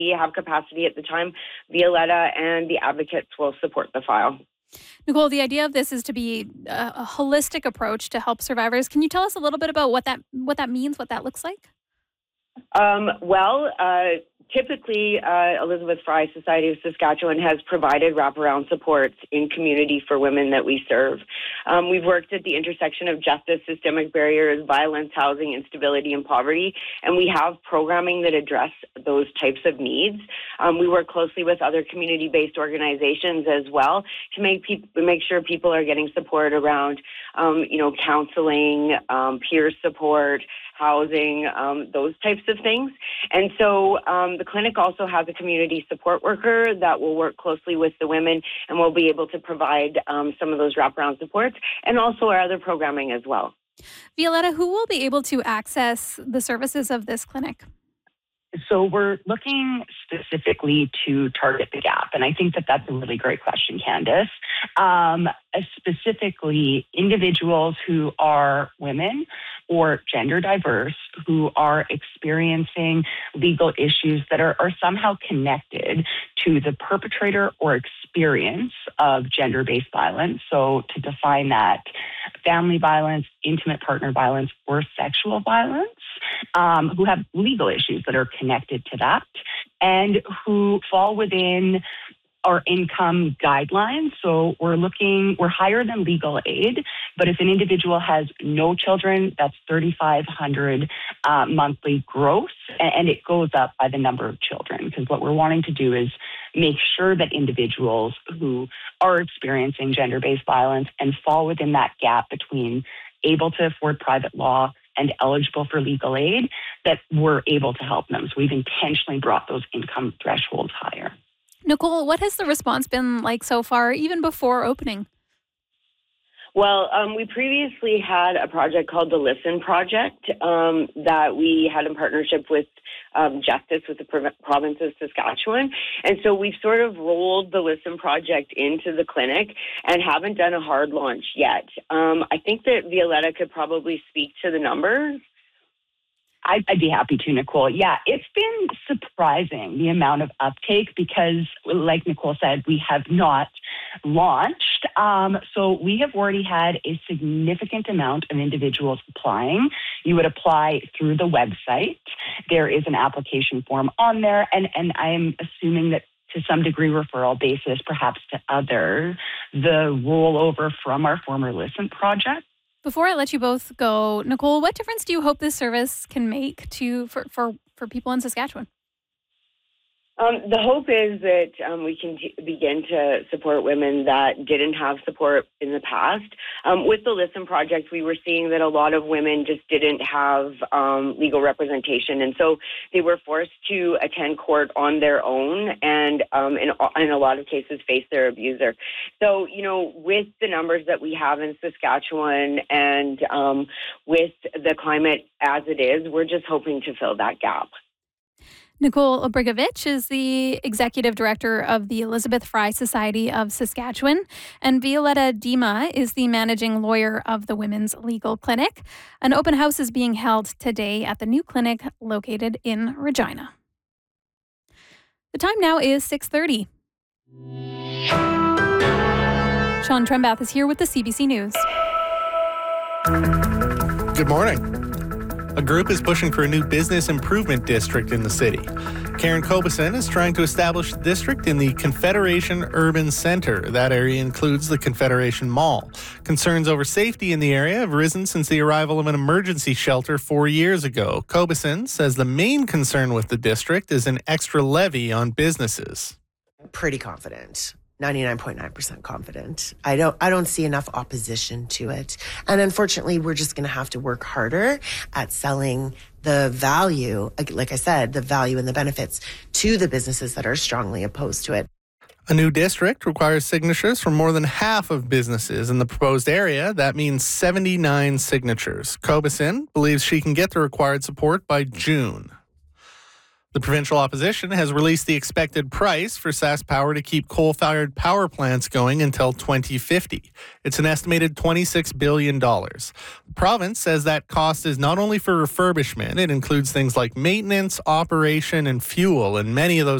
have capacity at the time, Violetta and the advocates will support the file. Nicole, the idea of this is to be a holistic approach to help survivors. Can you tell us a little bit about what that means, what that looks like? Typically, Elizabeth Fry Society of Saskatchewan has provided wraparound supports in community for women that we serve. We've worked at the intersection of justice, systemic barriers, violence, housing, instability, and poverty, and we have programming that address those types of needs. We work closely with other community-based organizations as well to make sure people are getting support around, counseling, peer support, housing, those types of things. And so the clinic also has a community support worker that will work closely with the women and will be able to provide some of those wraparound supports and also our other programming as well. Violetta, who will be able to access the services of this clinic? So we're looking specifically to target the gap. And I think that that's a really great question, Candace. Specifically, individuals who are women or gender diverse who are experiencing legal issues that are somehow connected to the perpetrator or experience of gender-based violence. So to define that, family violence, intimate partner violence, or sexual violence, who have legal issues that are connected to that, and who fall within our income guidelines. So we're higher than legal aid, but if an individual has no children, that's $3,500 monthly gross, and it goes up by the number of children, because what we're wanting to do is make sure that individuals who are experiencing gender-based violence and fall within that gap between able to afford private law and eligible for legal aid, that we're able to help them. So we've intentionally brought those income thresholds higher. Nicole, what has the response been like so far, even before opening? Well, we previously had a project called the Listen Project that we had in partnership with Justice with the province of Saskatchewan. And so we've sort of rolled the Listen Project into the clinic and haven't done a hard launch yet. I think that Violetta could probably speak to the numbers. I'd be happy to, Nicole. Yeah, it's been surprising, the amount of uptake, because like Nicole said, we have not launched. So we have already had a significant amount of individuals applying. You would apply through the website. There is an application form on there, and I'm assuming that to some degree referral basis, perhaps to others, the rollover from our former Listen project. Before I let you both go, Nicole, what difference do you hope this service can make for people in Saskatchewan? The hope is that we can begin to support women that didn't have support in the past. With the Listen Project, we were seeing that a lot of women just didn't have legal representation, and so they were forced to attend court on their own and in a lot of cases face their abuser. So, with the numbers that we have in Saskatchewan and with the climate as it is, we're just hoping to fill that gap. Nicole Obrigovich is the Executive Director of the Elizabeth Fry Society of Saskatchewan, and Violetta Dima is the Managing Lawyer of the Women's Legal Clinic. An open house is being held today at the new clinic located in Regina. The time now is 6:30. Sean Trembath is here with the CBC News. Good morning. A group is pushing for a new business improvement district in the city. Karen Kobeson is trying to establish a district in the Confederation Urban Centre. That area includes the Confederation Mall. Concerns over safety in the area have risen since the arrival of an emergency shelter 4 years ago. Kobeson says the main concern with the district is an extra levy on businesses. Pretty confident. 99.9% confident. I don't see enough opposition to it. And unfortunately, we're just going to have to work harder at selling the value, like I said, the value and the benefits to the businesses that are strongly opposed to it. A new district requires signatures from more than half of businesses in the proposed area. That means 79 signatures. Kobeson believes she can get the required support by June. The provincial opposition has released the expected price for SaskPower to keep coal-fired power plants going until 2050. It's an estimated $26 billion. The province says that cost is not only for refurbishment, it includes things like maintenance, operation, and fuel, and many of those